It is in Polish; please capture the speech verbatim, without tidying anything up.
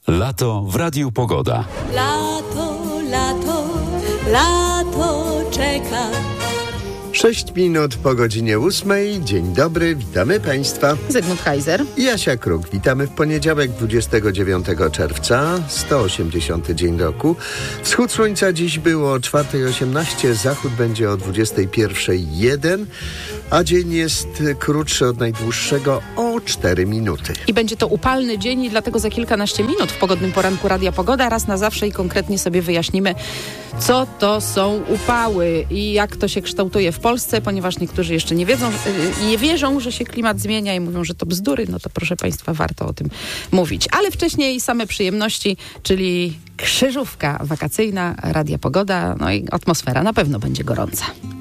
Lato w Radiu Pogoda. Lato, lato, lato czeka. Sześć minut po godzinie ósmej. Dzień dobry, witamy Państwa. Zygmunt Heiser i Jasia Kruk. Witamy w poniedziałek, dwudziestego dziewiątego czerwca, sto osiemdziesiąty dzień roku. Wschód słońca dziś było o czwartej osiemnaście, zachód będzie o dwudziestej pierwszej jeden, a dzień jest krótszy od najdłuższego o cztery minuty. I będzie to upalny dzień i dlatego za kilkanaście minut w pogodnym poranku Radia Pogoda raz na zawsze i konkretnie sobie wyjaśnimy, co to są upały i jak to się kształtuje w Polsce, ponieważ niektórzy jeszcze nie wiedzą, nie wierzą, że się klimat zmienia i mówią, że to bzdury, no to proszę Państwa, warto o tym mówić. Ale wcześniej same przyjemności, czyli krzyżówka wakacyjna Radia Pogoda, no i atmosfera na pewno będzie gorąca.